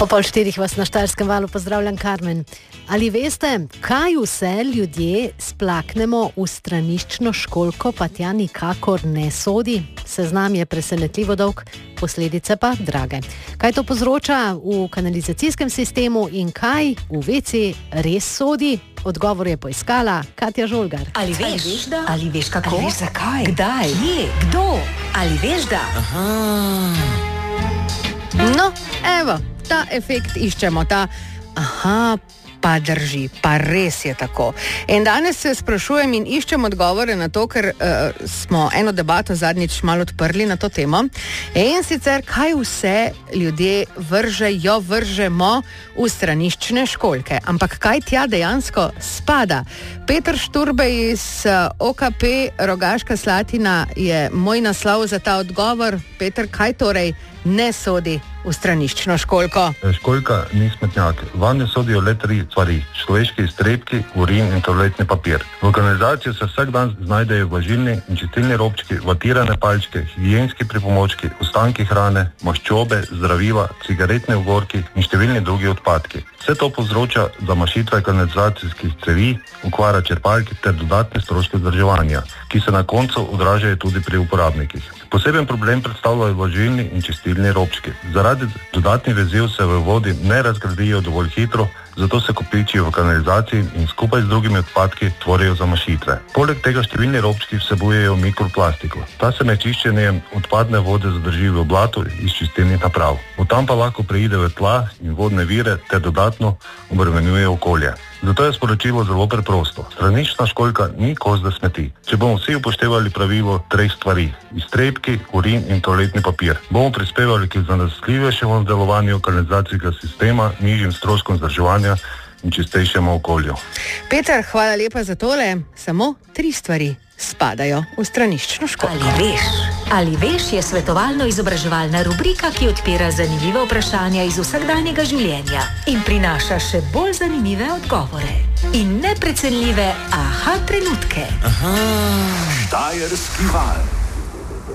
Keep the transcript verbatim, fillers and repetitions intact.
Po pol štirih vas na Štajerskem valu pozdravljam, Karmen. Ali veste, kaj vse ljudje splaknemo v straniščno školjko, pa tja nikakor ne sodi? Seznam je presenetljivo dolg, posledice pa drage. Kaj to povzroča v kanalizacijskem sistemu in kaj v veci res sodi? Odgovor je poiskala Katja Žolgar. Ali veš, ali veš, da? Ali veš kako? Ali veš zakaj? Kdaj? Kje? Kdo? Ali veš, da? Aha. No, evo, ta efekt iščemo, ta aha, pa drži, pa res je tako. In danes se sprašujem in iščem odgovore na to, ker uh, smo eno debato zadnjič malo odprli na to temo. In sicer, kaj vse ljudje vržejo, vržemo v straniščne školjke. Ampak kaj tja dejansko spada? Peter Šturbej iz uh, O K P Rogaška Slatina je moj naslov za ta odgovor. Peter, kaj torej ne sodi v straniščno školjko? Školjka ni smetnjak. Vanje sodijo le tri stvari: človeški iztrebki, urin in toaletni papir. V kanalizaciji se vsak dan znajdejo vlažilni in čistilni robčki, vatirane palčke, higienski pripomočki, ostanki hrane, maščobe, zdravila, cigaretni ogorki in številni drugi odpadki. Vse to povzroča zamašitve kanalizacijskih cevi, okvara črpalke ter dodatne stroške vzdrževanja, ki se na koncu odražajo tudi pri uporabnikih. Poseben problem predstavljajo vlažilni in čistilni robčki. Zaradi dodatnih veziv se v vodi ne razgradijo dovolj hitro, zato se kopičijo v kanalizaciji in skupaj z drugimi odpadki tvorijo zamašitve. Poleg tega številni robčki vsebujejo mikroplastiko. Ta se med čiščenjem odpadne vode zadrži v blatu iz čistilnih naprav. Od tam pa lahko preide v tla in vodne vire ter dodatno obremenjuje okolje. Zato je sporočilo zelo preprosto. Straniščna školjka ni koš za smeti. Če bomo vsi upoštevali pravilo treh stvari: iztrebki, urin in toaletni papir, bomo prispevali k zanesljivejšemu delovanju kanalizacijskega sistema, nižjim stroškom vzdrževanja in čistejšemu okolju. Peter, hvala lepa za tole. Samo tri stvari spadajo v straniščno školjko. Ali veš? Ali veš je svetovalno-izobraževalna rubrika, ki odpira zanimive vprašanja iz vsakdanjega življenja in prinaša še bolj zanimive odgovore in neprecenljive aha trenutke. Aha. Štajerski val.